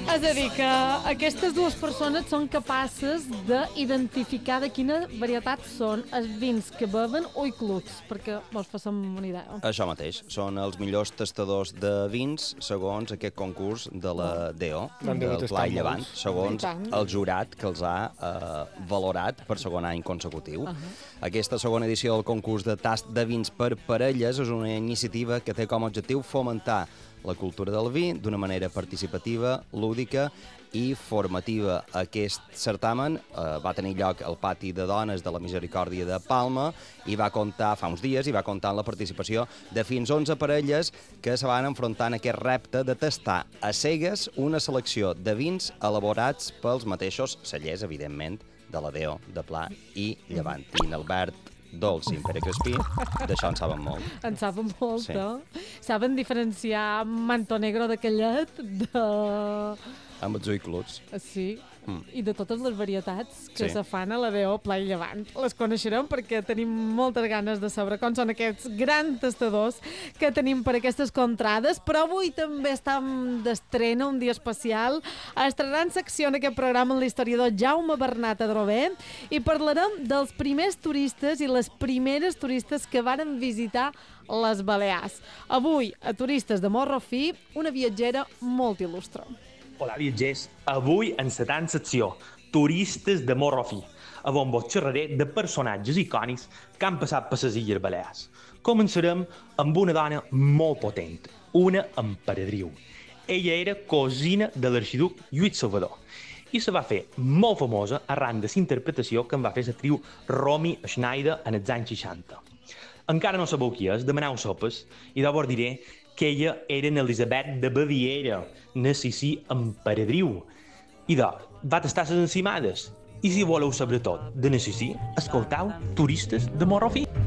És a dir, que aquestes dues persones són capaces d'identificar de quina varietat són els vins que beuen o clubs, perquè mos fassem una idea. Això mateix, són els millors tastadors de vins segons aquest concurs de la DO, del Pla i Llevant, segons el jurat que els ha valorat per segon any consecutiu. Aquesta segona edició del concurs de tast de vins per parelles és una iniciativa que té com a objectiu fomentar la cultura del vi d'una manera participativa, lúdica i formativa. Aquest certamen va tenir lloc al pati de dones de la Misericòrdia de Palma i va comptar, fa uns dies, i va comptar amb la participació de fins 11 parelles que se van enfrontar en aquest repte de tastar a cegues una selecció de vins elaborats pels mateixos cellers, evidentment, de la DO, de Pla i Llevant. I en Albert Dolç i en Pere Crespí, d'això en saben molt. En saben molt, Sí. no? Saben diferenciar manto negro de callet de... Amb els uicluts. Sí, i de totes les varietats que Sí. se fan a la DO Pla i Llevant. Les coneixerem perquè tenim moltes ganes de saber com són aquests grans tastadors que tenim per aquestes contrades, però avui també estem d'estrena, un dia especial. Estrenaran secció en aquest programa amb l'historiador Jaume Bernat Adrover i parlarem dels primers turistes i les primeres turistes que varen visitar les Balears. Avui, a Turistes de Morro Fi, una viatgera molt il·lustre. Hola, viatgers. Avui, en la tan secció, Turistes de Morro Fi, on vos xerraré de personatges icònics que han passat per les Illes Balears. Començarem amb una dona molt potent, una emperadriu. Ella era cosina de l'arxiduc Lluís Salvador i se va fer molt famosa arran de la interpretació que en va fer l'actriu Romy Schneider en els anys 60. Encara no sabeu qui és, demaneu sopes, i de vos diré que ella era Elisabet de Baviera, Narcissi emperadriu. I va tastar les encimades. I si voleu saber tot de Narcissi, escoltau Turistes de Morro Fi.